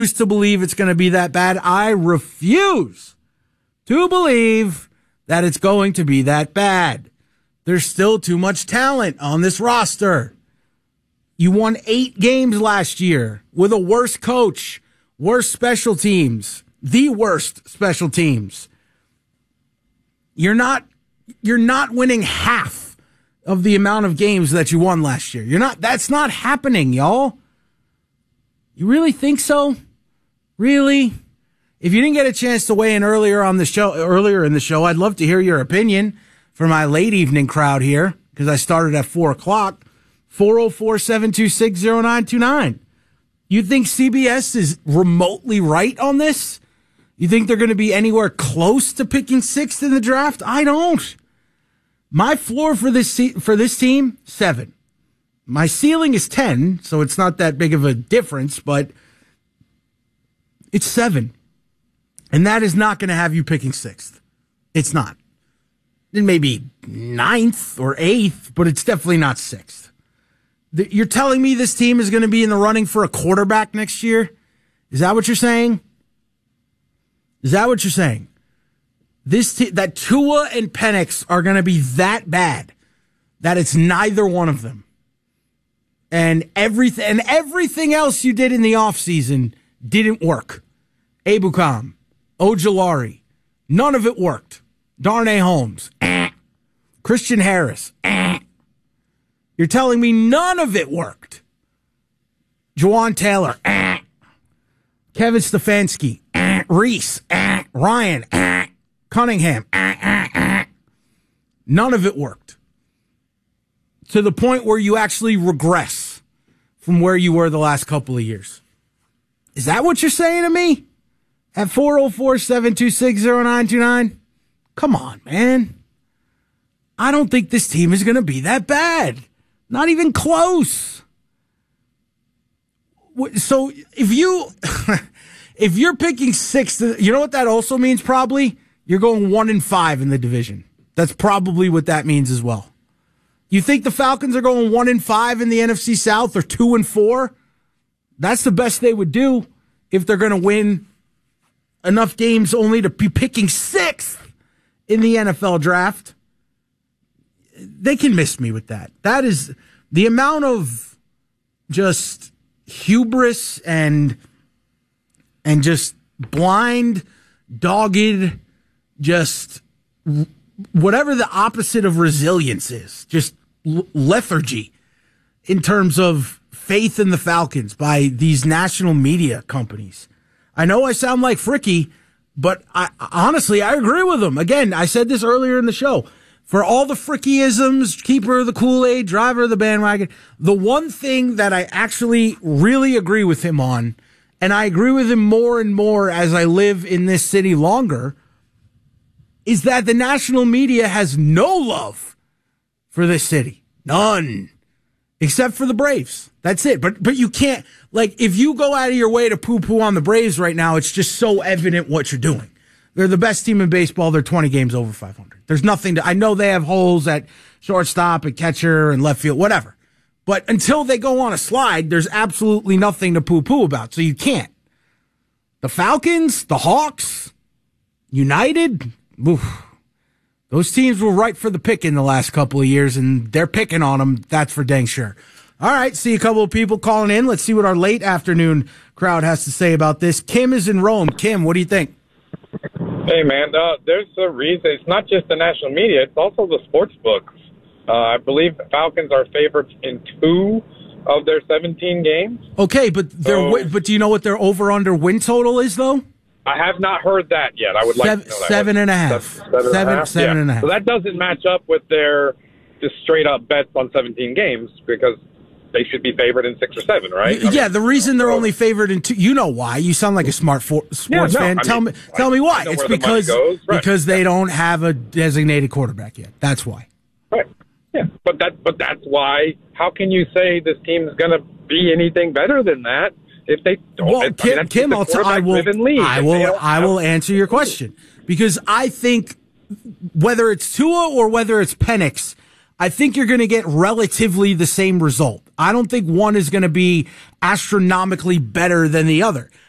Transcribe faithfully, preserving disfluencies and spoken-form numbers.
to believe it's going to be that bad. I refuse to believe that it's going to be that bad. There's still too much talent on this roster. You won eight games last year with a worse coach, worse special teams, the worst special teams. You're not, you're not winning half of the amount of games that you won last year. You're not, that's not happening, y'all. You really think so? Really? If you didn't get a chance to weigh in earlier on the show, earlier in the show, I'd love to hear your opinion for my late evening crowd here, because I started at four o'clock. four oh four, seven two six, oh nine two nine. You think C B S is remotely right on this? You think they're going to be anywhere close to picking sixth in the draft? I don't. My floor for this for this team, seven. My ceiling is ten, so it's not that big of a difference, but it's seven. And that is not going to have you picking sixth. It's not. It may be ninth or eighth, but it's definitely not sixth. You're telling me this team is going to be in the running for a quarterback next year? Is that what you're saying? Is that what you're saying? This t- that Tua and Penix are going to be that bad that it's neither one of them. And everything and everything else you did in the offseason didn't work. Ebukam, Ojulari, none of it worked. Darnay Holmes, eh. Christian Harris, eh. You're telling me none of it worked. Jawan Taylor, eh. Kevin Stefanski, eh. Reese, eh. Ryan, eh. Cunningham, eh, eh, eh. None of it worked. To the point where you actually regress from where you were the last couple of years. Is that what you're saying to me? At four oh four, seven two six, oh nine two nine? Come on, man. I don't think this team is going to be that bad. Not even close. So if you if you're picking sixth, you know what that also means probably? You're going one and five in the division. That's probably what that means as well. You think the Falcons are going one and five in the N F C South or two and four? That's the best they would do if they're going to win enough games only to be picking sixth in the N F L draft. They can miss me with that. That is the amount of just hubris and and just blind, dogged, just whatever the opposite of resilience is, just lethargy in terms of faith in the Falcons by these national media companies. I know I sound like Fricky, but I, honestly, I agree with them. Again, I said this earlier in the show. For all the Frickyisms, keeper of the Kool-Aid, driver of the bandwagon, the one thing that I actually really agree with him on, and I agree with him more and more as I live in this city longer, is that the national media has no love for this city. None. Except for the Braves. That's it. But but you can't, like, if you go out of your way to poo-poo on the Braves right now, it's just so evident what you're doing. They're the best team in baseball. They're twenty games over five hundred. There's nothing to, I know they have holes at shortstop and catcher and left field, whatever. But until they go on a slide, there's absolutely nothing to poo-poo about. So you can't. The Falcons, the Hawks, United, oof, those teams were ripe for the pick in the last couple of years, and they're picking on them. That's for dang sure. All right, see a couple of people calling in. Let's see what our late afternoon crowd has to say about this. Kim is in Rome. Kim, what do you think? Hey, man, uh, there's a reason. It's not just the national media. It's also the sports books. Uh, I believe the Falcons are favorites in two of their seventeen games. Okay, but they're, so, but do you know what their over-under win total is, though? I have not heard that yet. I would like seven, to know that. Seven and a half. Seven, seven, seven, and, a half? seven yeah. and a half. So that doesn't match up with their just straight-up bets on seventeen games because they should be favored in six or seven, right? I yeah, mean, the reason they're only favored in two, you know why. You sound like a smart for, sports yeah, no, fan. I tell mean, me tell me why. It's because right. because they don't have a designated quarterback yet. That's why. Right. Yeah, but that but that's why. How can you say this team is going to be anything better than that if they don't? Well, if, Kim, I mean, Kim I'll t- I will I will I will have... answer your question because I think whether it's Tua or whether it's Penix, I think you're going to get relatively the same result. I don't think one is going to be astronomically better than the other.